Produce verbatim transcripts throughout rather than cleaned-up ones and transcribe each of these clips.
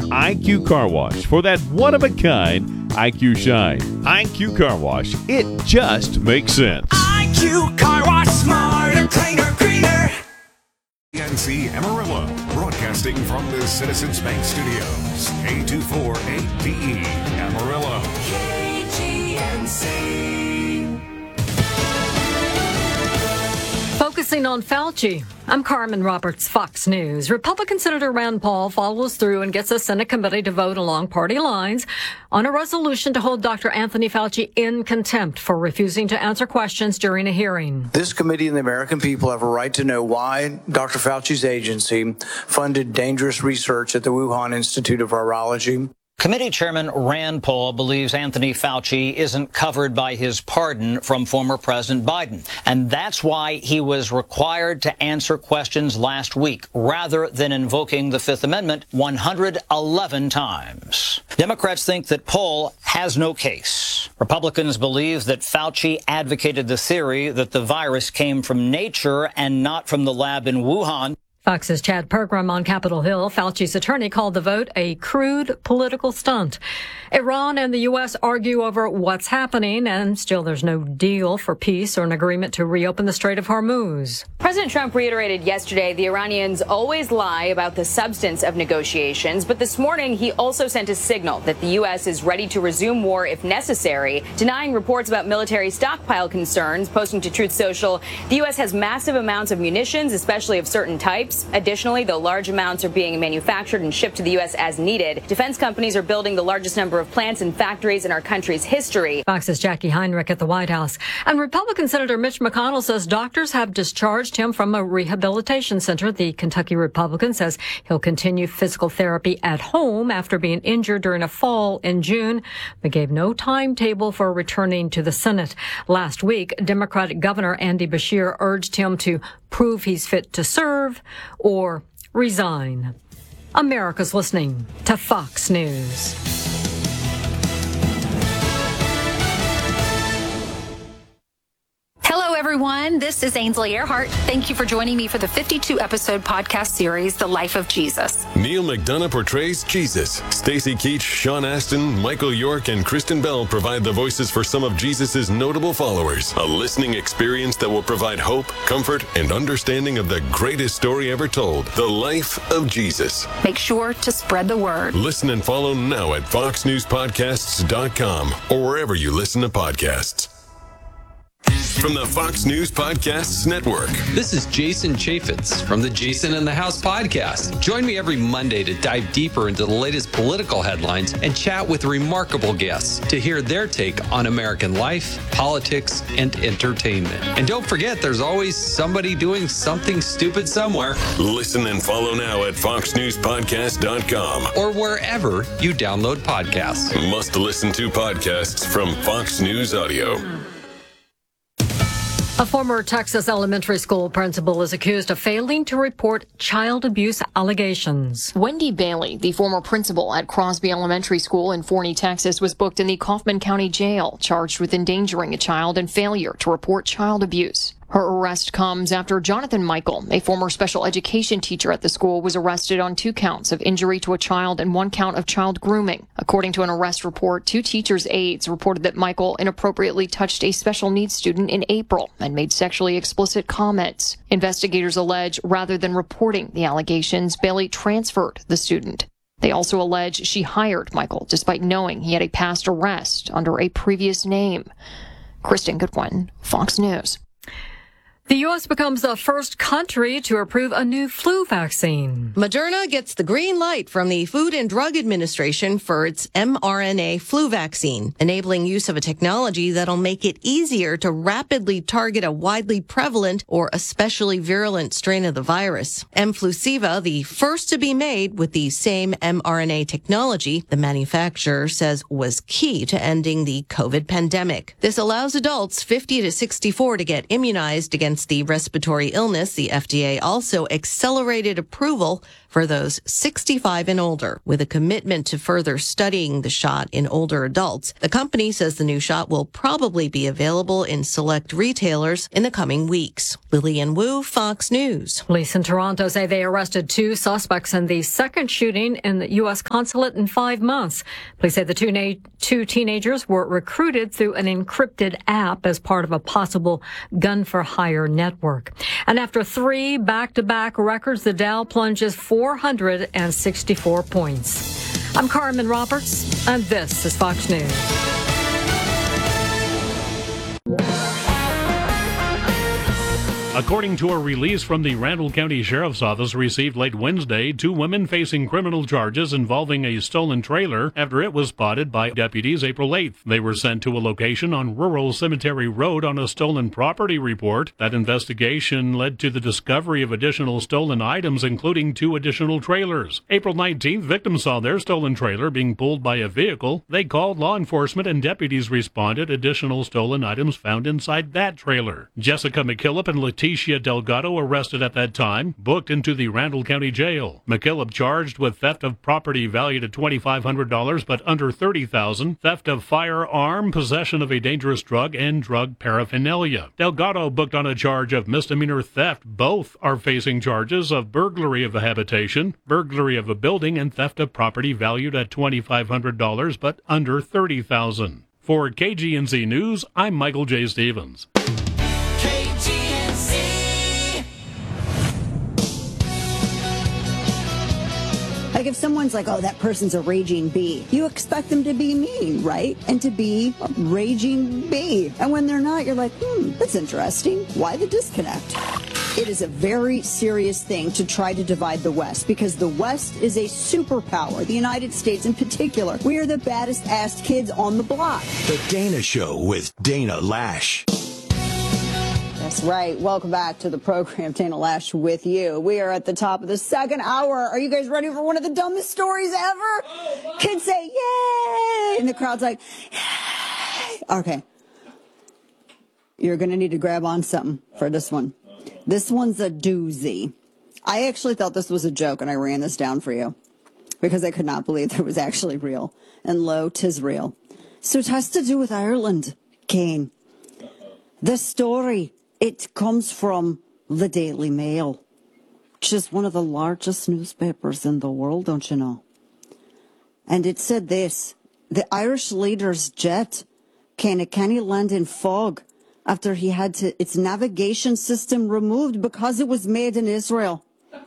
I Q Car Wash for that one-of-a-kind I Q shine. I Q Car Wash, it just makes sense. I Q Car Wash, smarter, cleaner, greener. K G N C Amarillo, broadcasting from the Citizens Bank Studios. K two four eight D E, Amarillo. K G N C. Focusing on Fauci, I'm Carmen Roberts, Fox News. Republican Senator Rand Paul follows through and gets a Senate committee to vote along party lines on a resolution to hold Doctor Anthony Fauci in contempt for refusing to answer questions during a hearing. This committee and the American people have a right to know why Doctor Fauci's agency funded dangerous research at the Wuhan Institute of Virology. Committee Chairman Rand Paul believes Anthony Fauci isn't covered by his pardon from former President Biden. And that's why he was required to answer questions last week, rather than invoking the Fifth Amendment one hundred eleven times. Democrats think that Paul has no case. Republicans believe that Fauci advocated the theory that the virus came from nature and not from the lab in Wuhan. Fox's Chad Pergram on Capitol Hill. Fauci's attorney called the vote a crude political stunt. Iran and the U S argue over what's happening, and still there's no deal for peace or an agreement to reopen the Strait of Hormuz. President Trump reiterated yesterday the Iranians always lie about the substance of negotiations, but this morning he also sent a signal that the U S is ready to resume war if necessary, denying reports about military stockpile concerns. Posting to Truth Social, the U S has massive amounts of munitions, especially of certain types. Additionally, though large amounts are being manufactured and shipped to the U S as needed, defense companies are building the largest number of plants and factories in our country's history. Fox's Jackie Heinrich at the White House. And Republican Senator Mitch McConnell says doctors have discharged him from a rehabilitation center. The Kentucky Republican says he'll continue physical therapy at home after being injured during a fall in June, but gave no timetable for returning to the Senate. Last week, Democratic Governor Andy Beshear urged him to prove he's fit to serve or resign. America's listening to Fox News. Hello, everyone. This is Ainsley Earhart. Thank you for joining me for the fifty-two episode podcast series, The Life of Jesus. Neil McDonough portrays Jesus. Stacy Keach, Sean Astin, Michael York, and Kristen Bell provide the voices for some of Jesus' notable followers. A listening experience that will provide hope, comfort, and understanding of the greatest story ever told, The Life of Jesus. Make sure to spread the word. Listen and follow now at fox news podcasts dot com or wherever you listen to podcasts. From the Fox News Podcasts Network. This is Jason Chaffetz from the Jason in the House podcast. Join me every Monday to dive deeper into the latest political headlines and chat with remarkable guests to hear their take on American life, politics, and entertainment. And don't forget, there's always somebody doing something stupid somewhere. Listen and follow now at fox news podcast dot com or wherever you download podcasts. Must listen to podcasts from Fox News Audio. A former Texas elementary school principal is accused of failing to report child abuse allegations. Wendy Bailey, the former principal at Crosby Elementary School in Forney, Texas, was booked in the Kaufman County Jail, charged with endangering a child and failure to report child abuse. Her arrest comes after Jonathan Michael, a former special education teacher at the school, was arrested on two counts of injury to a child and one count of child grooming. According to an arrest report, two teachers' aides reported that Michael inappropriately touched a special needs student in April and made sexually explicit comments. Investigators allege rather than reporting the allegations, Bailey transferred the student. They also allege she hired Michael despite knowing he had a past arrest under a previous name. Kristen Goodwin, Fox News. The U S becomes the first country to approve a new flu vaccine. Moderna gets the green light from the Food and Drug Administration for its mRNA flu vaccine, enabling use of a technology that'll make it easier to rapidly target a widely prevalent or especially virulent strain of the virus. Mflusiva, the first to be made with the same mRNA technology, the manufacturer says was key to ending the COVID pandemic. This allows adults fifty to sixty-four to get immunized against the respiratory illness. The F D A also accelerated approval for those sixty-five and older. With a commitment to further studying the shot in older adults, the company says the new shot will probably be available in select retailers in the coming weeks. Lillian Wu, Fox News. Police in Toronto say they arrested two suspects in the second shooting in the U S consulate in five months. Police say the two, na- two teenagers were recruited through an encrypted app as part of a possible gun-for-hire network. And after three back-to-back records, the Dow plunges four hundred sixty-four points. I'm Carmen Roberts, and this is Fox News. According to a release from the Randall County Sheriff's Office received late Wednesday, two women facing criminal charges involving a stolen trailer after it was spotted by deputies April eighth. They were sent to a location on Rural Cemetery Road on a stolen property report. That investigation led to the discovery of additional stolen items, including two additional trailers. April nineteenth, victims saw their stolen trailer being pulled by a vehicle. They called law enforcement and deputies responded. Additional stolen items found inside that trailer. Jessica McKillop and Letitia Delgado, arrested at that time, booked into the Randall County Jail. McKillop charged with theft of property valued at twenty-five hundred dollars but under thirty thousand dollars, theft of firearm, possession of a dangerous drug, and drug paraphernalia. Delgado booked on a charge of misdemeanor theft. Both are facing charges of burglary of a habitation, burglary of a building, and theft of property valued at twenty-five hundred dollars but under thirty thousand dollars. For K G N Z News, I'm Michael J. Stevens. Like if someone's like, oh, that person's a raging bee, you expect them to be mean, right? And to be a raging bee. And when they're not, you're like, hmm, that's interesting. Why the disconnect? It is a very serious thing to try to divide the West because the West is a superpower, the United States in particular. We are the baddest ass kids on the block. The Dana Show with Dana Lash. That's right. Welcome back to the program. Dana Lash with you. We are at the top of the second hour. Are you guys ready for one of the dumbest stories ever? Oh, kids say, yay! And the crowd's like, yay! Okay. You're going to need to grab on something for this one. This one's a doozy. I actually thought this was a joke, and I ran this down for you because I could not believe it was actually real. And lo, 'tis real. So it has to do with Ireland, Kane. The story... It comes from the Daily Mail, which is one of the largest newspapers in the world, don't you know? And it said this, the Irish leader's jet can canny land in fog after he had to, its navigation system removed because it was made in Israel.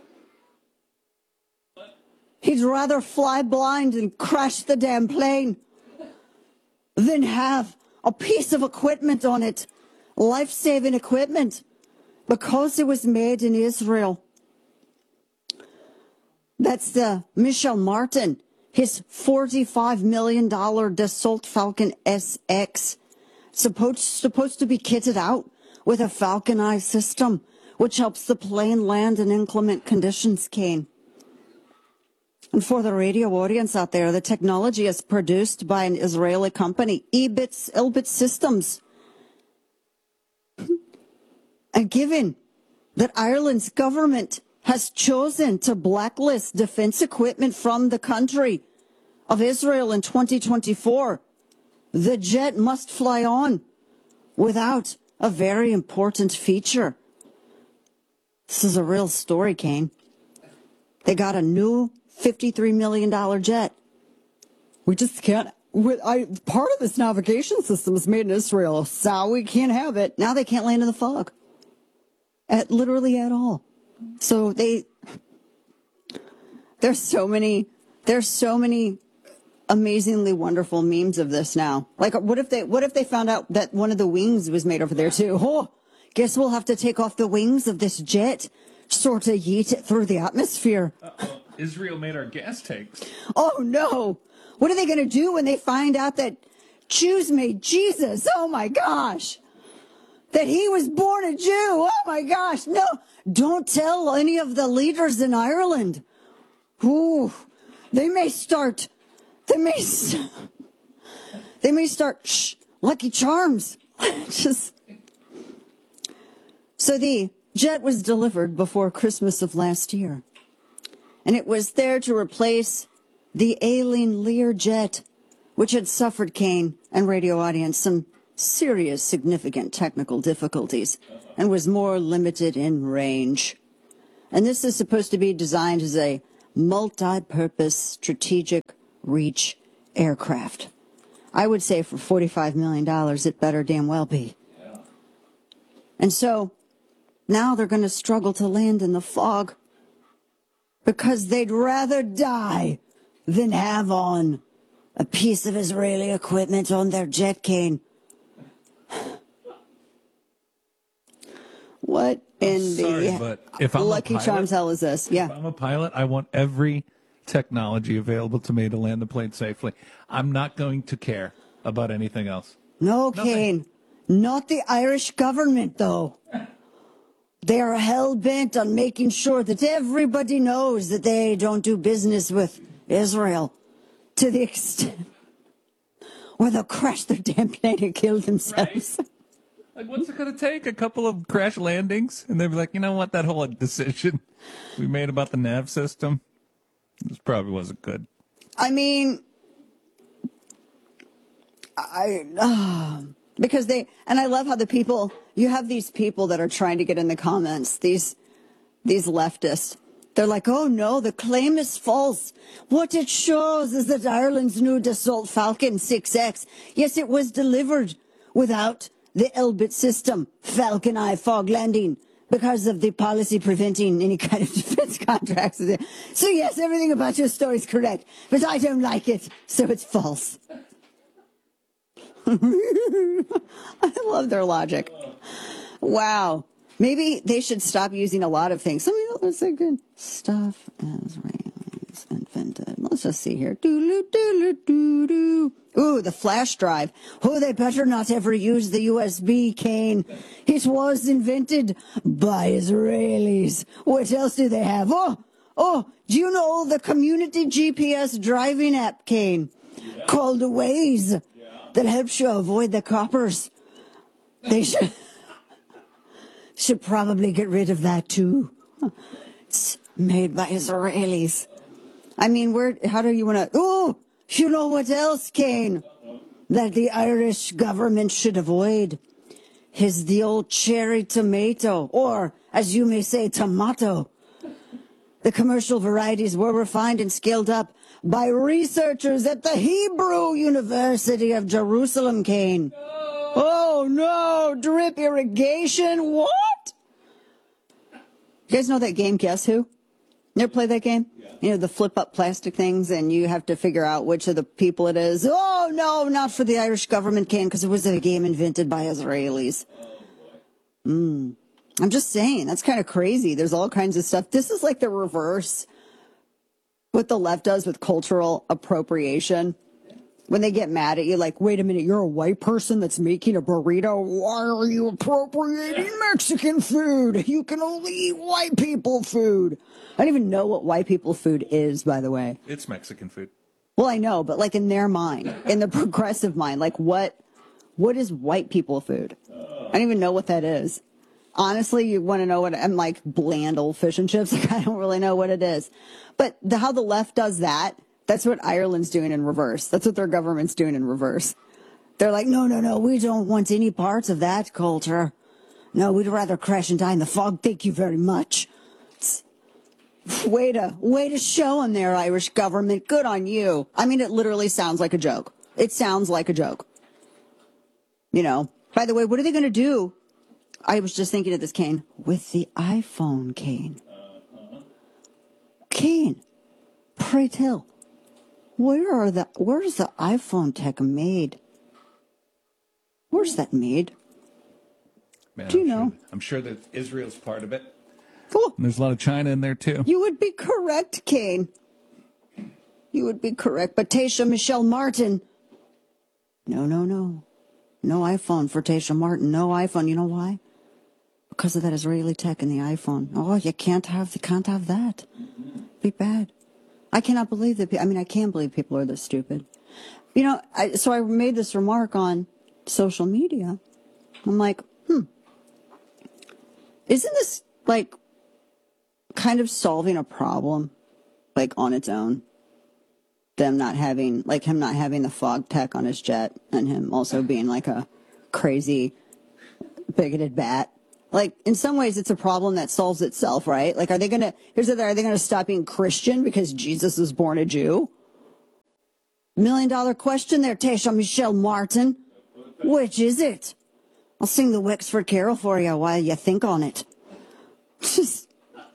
He'd rather fly blind and crash the damn plane than have a piece of equipment on it. Life-saving equipment because it was made in Israel. That's the Michel Martin, his forty-five million dollars Dassault Falcon S X, supposed, supposed to be kitted out with a Falcon Eye system, which helps the plane land in inclement conditions, Kane. And for the radio audience out there, the technology is produced by an Israeli company, Elbit, Elbit Systems. And given that Ireland's government has chosen to blacklist defense equipment from the country of Israel in twenty twenty-four, the jet must fly on without a very important feature. This is a real story, Kane. They got a new fifty-three million dollars jet. We just can't. With, I, part of this navigation system is made in Israel, so we can't have it. Now they can't land in the fog. At literally at all. So they, there's so many, there's so many amazingly wonderful memes of this now. Like, what if they, what if they found out that one of the wings was made over there too? Oh, guess we'll have to take off the wings of this jet, sort of yeet it through the atmosphere. Uh-oh. Israel made our gas tanks. Oh no. What are they going to do when they find out that Jews made Jesus? Oh my gosh. That he was born a Jew. Oh my gosh. No, don't tell any of the leaders in Ireland. Ooh, they may start, they may, st- they may start, shh, Lucky Charms. Just. So the jet was delivered before Christmas of last year. and it was there to replace the ailing Learjet, which had suffered, Kane and radio audience, some serious, significant technical difficulties and was more limited in range. And this is supposed to be designed as a multi-purpose strategic reach aircraft. I would say for forty-five million dollars, it better damn well be. Yeah. And so now they're going to struggle to land in the fog because they'd rather die than have on a piece of Israeli equipment on their jet, Kane. What in I'm sorry, the but if I'm Lucky a pilot, Charms hell is this? Yeah. If I'm a pilot, I want every technology available to me to land the plane safely. I'm not going to care about anything else. No, Nothing. Kane. Not the Irish government, though. They are hell-bent on making sure that everybody knows that they don't do business with Israel to the extent where they'll crash their damn plane and kill themselves. Right? Like, what's it going to take? A couple of crash landings? And they'll be like, you know what? That whole decision we made about the nav system, this probably wasn't good. I mean, I, uh, because they, and I love how the people, you have these people that are trying to get in the comments, these, these leftists. They're like, oh no, the claim is false. What it shows is that Ireland's new Dassault Falcon six X, yes, it was delivered without the Elbit system, Falcon Eye fog landing, because of the policy preventing any kind of defense contracts. So yes, everything about your story is correct, but I don't like it, so it's false. I love their logic. Wow. Maybe they should stop using a lot of things. Some of those are good stuff as invented. Let's just see here. Doo doo doo doo. Ooh, the flash drive. Oh, they better not ever use the U S B, Kane. It was invented by Israelis. What else do they have? Oh, oh, do you know the community G P S driving app, Kane? Yeah. Called Waze. Yeah. That helps you avoid the coppers. They should should probably get rid of that too. It's made by Israelis. I mean, where? How do you want to? Oh, you know what else, Kane? That the Irish government should avoid is the old cherry tomato, or as you may say, tomato. The commercial varieties were refined and scaled up by researchers at the Hebrew University of Jerusalem, Kane. Oh no, drip irrigation, what? You guys know that game, Guess Who? You ever play that game? Yeah. You know, the flip up plastic things and you have to figure out which of the people it is. Oh no, not for the Irish government, Kane, because it was a game invented by Israelis. Mm. I'm just saying, that's kind of crazy. There's all kinds of stuff. This is like the reverse. What the left does with cultural appropriation. When they get mad at you, like, wait a minute, you're a white person that's making a burrito. Why are you appropriating Mexican food? You can only eat white people food. I don't even know what white people food is, by the way. It's Mexican food. Well, I know, but like in their mind, in the progressive mind, like what, what is white people food? I don't even know what that is. Honestly, you want to know what I'm like bland old fish and chips? Like, I don't really know what it is. But the, how the left does that, that's what Ireland's doing in reverse. That's what their government's doing in reverse. They're like, no, no, no, we don't want any parts of that culture. No, we'd rather crash and die in the fog. Thank you very much. It's, way to, way to show them there, Irish government. Good on you. I mean, it literally sounds like a joke. It sounds like a joke. You know, by the way, what are they going to do? I was just thinking of this, Kane, with the iPhone, Kane. Kane, pray tell. Where are the, where's the iPhone tech made? Where's that made? Man, Do you I'm know? Sure, I'm sure that Israel's part of it. Cool. And there's a lot of China in there, too. You would be correct, Kane. You would be correct. But Tasha Michelle Martin. No, no, no. No iPhone for Tasha Martin. No iPhone. You know why? Because of that Israeli tech in the iPhone. Oh, you can't have, you can't have that. Be bad. I cannot believe that. I mean, I can't believe people are this stupid. You know, I, so I made this remark on social media. I'm like, hmm, isn't this like kind of solving a problem? like on its own. Them not having, like him not having the fog tech on his jet, and him also being like a crazy, bigoted bat. Like, in some ways, it's a problem that solves itself, right? Like, are they going to, here's the thing, are they going to stop being Christian because Jesus was born a Jew? Million dollar question there, Tasha Michelle Martin. Which is it? I'll sing the Wexford Carol for you while you think on it. Just,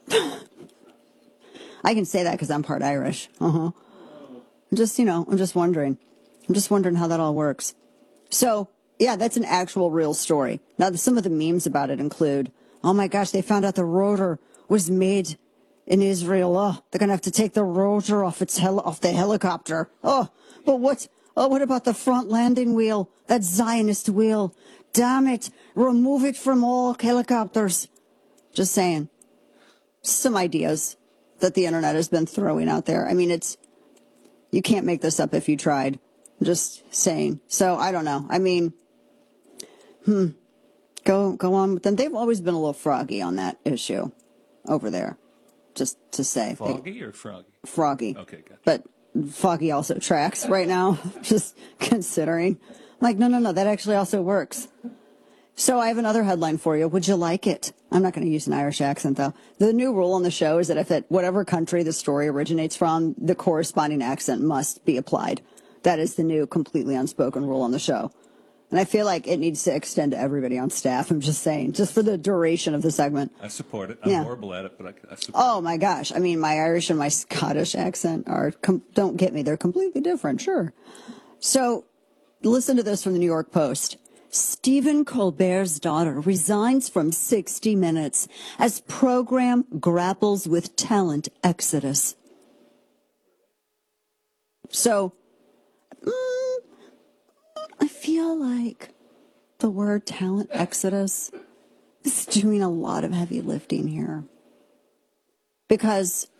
I can say that because I'm part Irish. Uh-huh. I'm just, you know, I'm just wondering. I'm just wondering how that all works. So, yeah, that's an actual real story. Now, some of the memes about it include, oh my gosh, they found out the rotor was made in Israel. Oh, they're going to have to take the rotor off its hel- off the helicopter. Oh, but what, oh, what about the front landing wheel? That Zionist wheel. Damn it. Remove it from all helicopters. Just saying. Some ideas that the internet has been throwing out there. I mean, it's, you can't make this up if you tried. I'm just saying. So, I don't know. I mean, hmm, go go on with them. They've always been a little froggy on that issue over there, just to say. Foggy they, or froggy? Froggy. Okay, gotcha. But foggy also tracks right now, just considering. I'm like, no, no, no, that actually also works. So I have another headline for you. Would you like it? I'm not going to use an Irish accent, though. The new rule on the show is that if it, whatever country the story originates from, the corresponding accent must be applied. That is the new completely unspoken rule on the show. And I feel like it needs to extend to everybody on staff. I'm just saying, just for the duration of the segment. I support it. I'm Yeah. horrible at it, but I, I support Oh, my gosh. I mean, my Irish and my Scottish accent are, com- don't get me, they're completely different, sure. So listen to this from the New York Post. Stephen Colbert's daughter resigns from sixty minutes as program grapples with talent exodus. So, mm, I feel like the word talent exodus is doing a lot of heavy lifting here. Because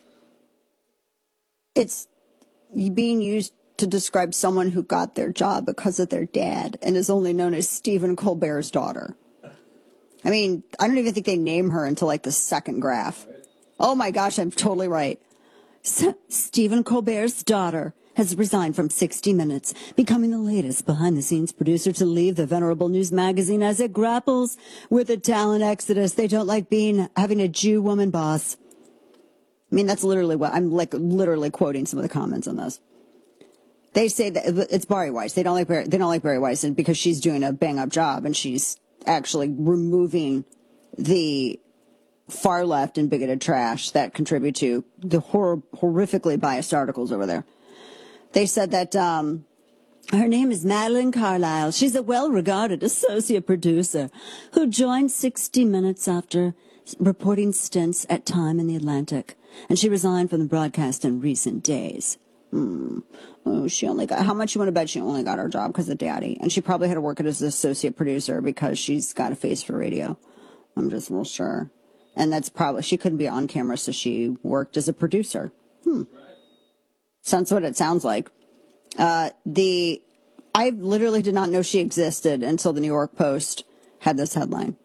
it's being used to describe someone who got their job because of their dad and is only known as Stephen Colbert's daughter. I mean, I don't even think they name her until like the second graph. Oh my gosh, I'm totally right. S- Stephen Colbert's daughter has resigned from sixty minutes, becoming the latest behind-the-scenes producer to leave the venerable news magazine as it grapples with a talent exodus. They don't like being having a Jew woman boss. I mean, that's literally what I'm like, literally quoting some of the comments on this. They say that it's Bari Weiss. They don't like Barry, they don't like Bari Weiss because she's doing a bang up job and she's actually removing the far left and bigoted trash that contribute to the hor- horrifically biased articles over there. They said that um, her name is Madeline Carlisle. She's a well-regarded associate producer who joined sixty minutes after reporting stints at Time in the Atlantic, and she resigned from the broadcast in recent days. Hmm. Oh, she only got, how much you want to bet she only got her job because of daddy? And she probably had to work as an associate producer because she's got a face for radio. I'm just real sure. And that's probably, she couldn't be on camera, so she worked as a producer. Hmm. Sounds what it sounds like. Uh, the, I literally did not know she existed until the New York Post had this headline.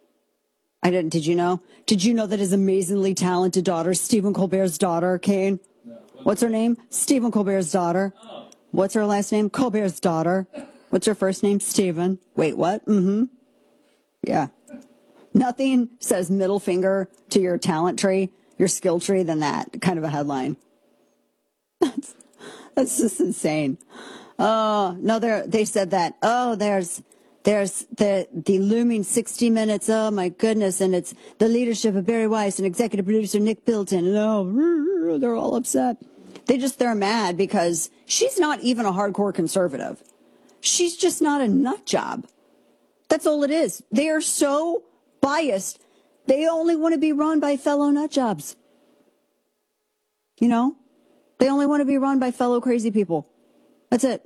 I didn't, did you know? Did you know that his amazingly talented daughter, Stephen Colbert's daughter, Kane? What's her name? Stephen Colbert's daughter. What's her last name? Colbert's daughter. What's her first name? Stephen. Wait, what? Mm-hmm. Yeah. Nothing says middle finger to your talent tree, your skill tree, than that kind of a headline. That's, that's just insane. Oh, no, they said that. Oh, there's there's the the looming sixty minutes. Oh, my goodness. And it's the leadership of Bari Weiss and executive producer Nick Bilton. And oh, they're all upset. They just, they're mad because she's not even a hardcore conservative. She's just not a nut job. That's all it is. They are so biased. They only want to be run by fellow nut jobs. You know? They only want to be run by fellow crazy people. That's it.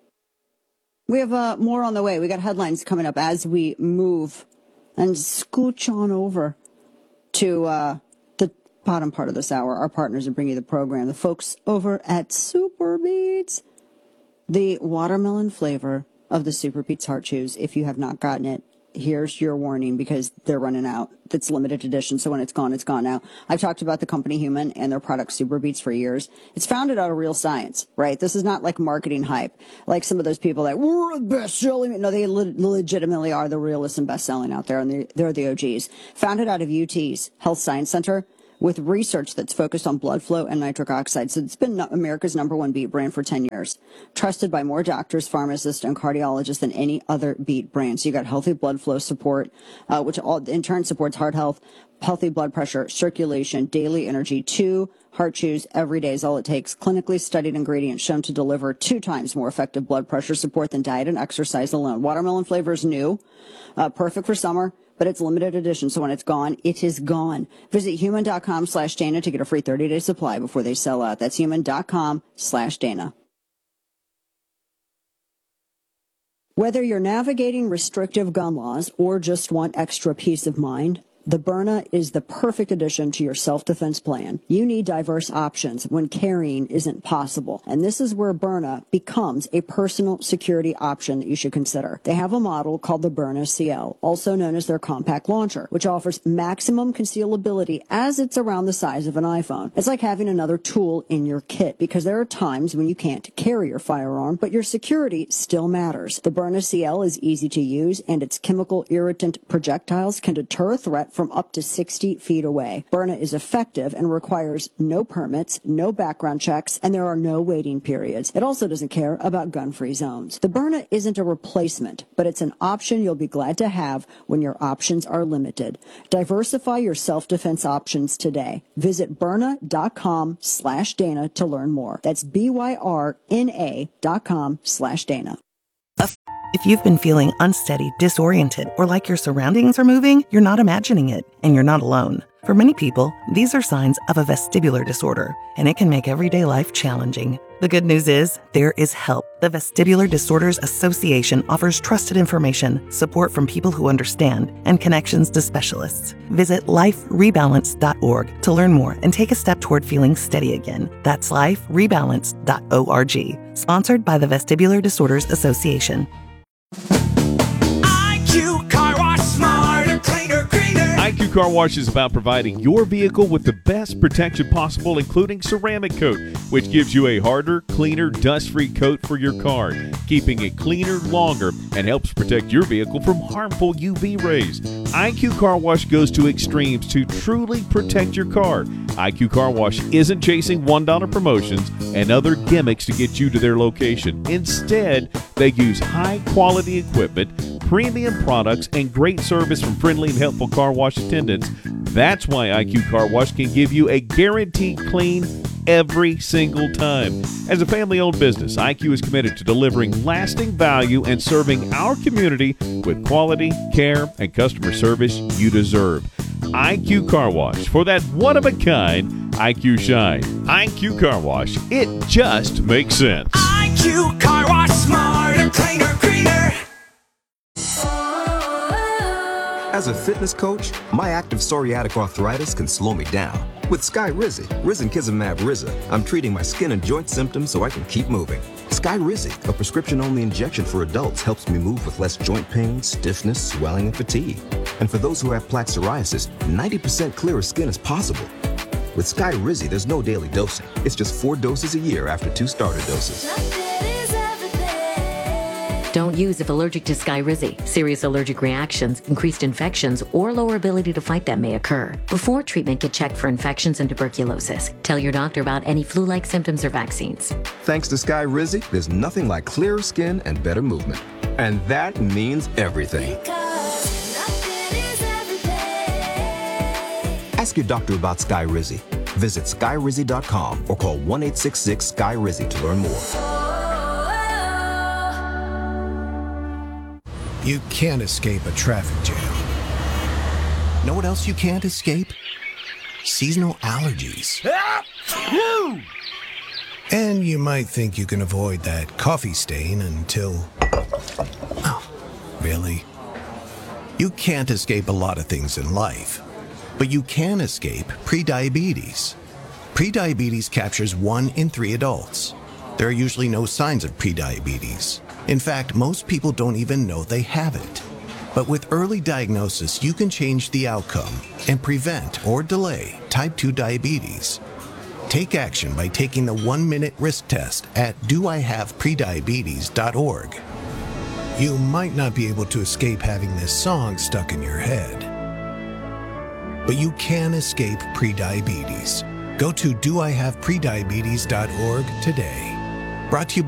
We have uh, more on the way. We got headlines coming up as we move and scooch on over to uh, the bottom part of this hour. Our partners are bringing you the program. The folks over at Super Beets. The watermelon flavor of the Super Beets Heart Chews. If you have not gotten it, here's your warning because they're running out. That's limited edition, so when it's gone, it's gone now. I've talked about the company Human and their product Super Beats for years. It's founded out of real science, right? This is not like marketing hype, like some of those people that we're the best selling. No, they le- legitimately are the realest and best selling out there, and they, they're the O Gs. Founded out of U T's Health Science Center, with research that's focused on blood flow and nitric oxide. So it's been America's number one beet brand for ten years. Trusted by more doctors, pharmacists, and cardiologists than any other beet brand. So you got healthy blood flow support, uh, which all, in turn supports heart health, healthy blood pressure, circulation, daily energy. Two heart chews every day is all it takes. Clinically studied ingredients shown to deliver two times more effective blood pressure support than diet and exercise alone. Watermelon flavor is new, uh, perfect for summer, but it's limited edition, so when it's gone, it is gone. Visit human.com slash Dana to get a free thirty-day supply before they sell out. That's human.com slash Dana. Whether you're navigating restrictive gun laws or just want extra peace of mind, the Byrna is the perfect addition to your self-defense plan. You need diverse options when carrying isn't possible. And this is where Byrna becomes a personal security option that you should consider. They have a model called the Byrna C L, also known as their compact launcher, which offers maximum concealability as it's around the size of an iPhone. It's like having another tool in your kit because there are times when you can't carry your firearm, but your security still matters. The Byrna C L is easy to use, and its chemical irritant projectiles can deter a threat from up to sixty feet away. Byrna is effective and requires no permits, no background checks, and there are no waiting periods. It also doesn't care about gun-free zones. The Byrna isn't a replacement, but it's an option you'll be glad to have when your options are limited. Diversify your self-defense options today. Visit Byrna.com slash Dana to learn more. That's B-Y-R-N-A dot com slash Dana. If you've been feeling unsteady, disoriented, or like your surroundings are moving, you're not imagining it, and you're not alone. For many people, these are signs of a vestibular disorder, and it can make everyday life challenging. The good news is, there is help. The Vestibular Disorders Association offers trusted information, support from people who understand, and connections to specialists. Visit life rebalance dot org to learn more and take a step toward feeling steady again. That's life rebalance dot org. Sponsored by the Vestibular Disorders Association. I Q Car Wash, smarter, cleaner, greener. I Q Car Wash is about providing your vehicle with the best protection possible, including ceramic coat, which gives you a harder, cleaner, dust-free coat for your car, keeping it cleaner longer and helps protect your vehicle from harmful U V rays. I Q Car Wash goes to extremes to truly protect your car. I Q Car Wash isn't chasing one dollar promotions and other gimmicks to get you to their location. Instead, they use high-quality equipment, premium products, and great service from friendly and helpful car wash attendants. That's why I Q Car Wash can give you a guaranteed clean every single time. As a family-owned business, I Q is committed to delivering lasting value and serving our community with quality, care, and customer service you deserve. I Q Car Wash, for that one-of-a-kind I Q shine. I Q Car Wash, it just makes sense. I Q Car Wash, smarter, cleaner, greener. As a fitness coach, my active psoriatic arthritis can slow me down. With Skyrizi, Risankizumab Riza, I'm treating my skin and joint symptoms so I can keep moving. Skyrizi, a prescription-only injection for adults, helps me move with less joint pain, stiffness, swelling, and fatigue. And for those who have plaque psoriasis, ninety percent clearer skin is possible. With Skyrizi, there's no daily dosing. It's just four doses a year after two starter doses. Don't use if allergic to Skyrizi. Serious allergic reactions, increased infections, or lower ability to fight them may occur. Before treatment, get checked for infections and tuberculosis. Tell your doctor about any flu-like symptoms or vaccines. Thanks to Skyrizi, there's nothing like clearer skin and better movement. And that means everything. Ask your doctor about Skyrizi. Visit Skyrizi dot com or call one eight six six Sky Rizi to learn more. You can't escape a traffic jam. Know what else you can't escape? Seasonal allergies. And you might think you can avoid that coffee stain until... Oh, really? You can't escape a lot of things in life, but you can escape prediabetes. Prediabetes captures one in three adults. There are usually no signs of prediabetes. In fact, most people don't even know they have it. But with early diagnosis, you can change the outcome and prevent or delay type two diabetes. Take action by taking the one-minute risk test at do I have prediabetes dot org. You might not be able to escape having this song stuck in your head, but you can escape prediabetes. Go to do I have prediabetes dot org today. Brought to you by